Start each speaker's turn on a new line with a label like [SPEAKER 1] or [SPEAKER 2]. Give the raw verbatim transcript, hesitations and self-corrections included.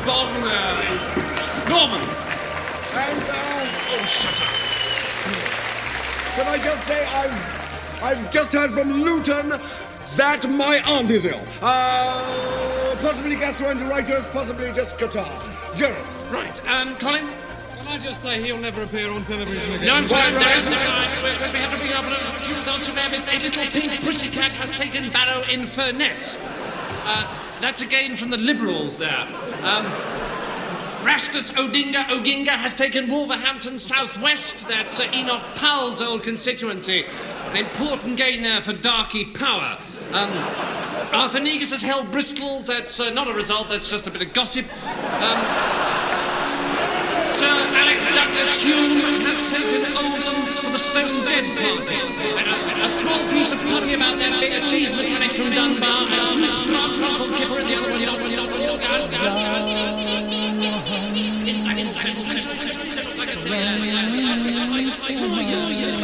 [SPEAKER 1] bottom there. Norman.
[SPEAKER 2] And, uh,
[SPEAKER 1] Oh, shut up.
[SPEAKER 2] can I just say I've, I've just heard from Luton that my aunt is ill. Uh, possibly gastroenteritis, possibly just catarrh. Gerald.
[SPEAKER 1] Right, and Colin?
[SPEAKER 3] Can I just say he'll never appear on television again?
[SPEAKER 1] No, I'm sorry,
[SPEAKER 2] Right,
[SPEAKER 1] I'm sorry,
[SPEAKER 2] right.
[SPEAKER 1] I'm sorry. We're going to have to bring up a few results from our list. A little pink pussycat has taken Barrow in Furness. Uh, that's a gain from the Liberals there. Um, Rastus Odinga Oginga has taken Wolverhampton South West. That's uh, Enoch Powell's old constituency. An important gain there for Darky Power. Um, Arthur Negus has held Bristol's. That's uh, not a result, that's just a bit of gossip. Um, Sir Alex Douglas Hume has taken Oldham for the Stone Dead Party. And a, a small piece of potty about that big cheese mechanic from Dunbar and two smart called Kipper and the other one, you know, you know, you know, you know,